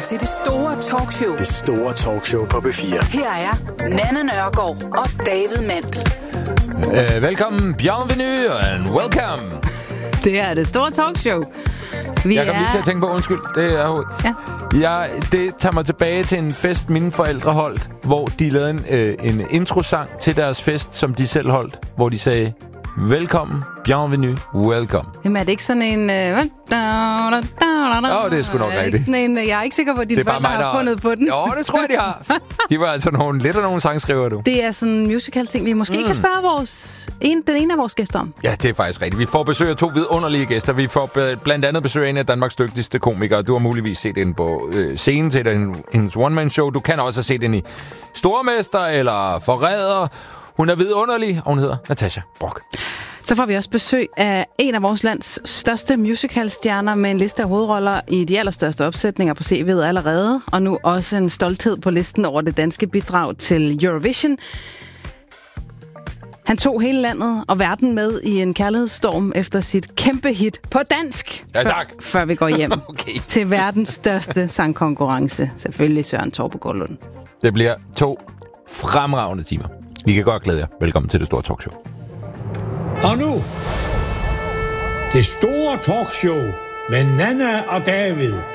til det store talkshow. Det store talkshow på B4. Her er Nanna Nørgaard og David Mandel. Velkommen, bienvenue and welcome. Det er det store talkshow. Jeg kom lige til at tænke på, undskyld, det er jo... Ja. Det tager mig tilbage til en fest, mine forældre holdt, hvor de lavede en introsang til deres fest, som de selv holdt, hvor de sagde, velkommen, bienvenue, welcome. Jamen er det ikke sådan en... det er sgu nok rigtigt. Jeg er ikke sikker på, at dine forældre har fundet på den. Jo, det tror jeg, de har. De var altså lidt af nogle sangskriver, du. Det er sådan en musical-ting, vi måske kan spørge den ene af vores gæster om. Ja, det er faktisk rigtigt. Vi får besøg af 2 vidunderlige gæster. Vi får blandt andet besøg af en af Danmarks dygtigste komikere. Du har muligvis set den på scenen til hendes one-man-show. Du kan også have set den i Stormester eller Forræder. Hun er vidunderlig, og hun hedder Natasha Brock. Så får vi også besøg af en af vores lands største musicalstjerner med en liste af hovedroller i de allerstørste opsætninger på CV'et allerede, og nu også en stolthed på listen over det danske bidrag til Eurovision. Han tog hele landet og verden med i en kærlighedsstorm efter sit kæmpe hit på dansk. Ja, tak. Før vi går hjem til verdens største sangkonkurrence. Selvfølgelig Søren Torpe Gårdlund. Det bliver 2 fremragende timer. I kan godt glæde jer. Velkommen til det store talkshow. Og nu, det store talkshow med Nanna og David.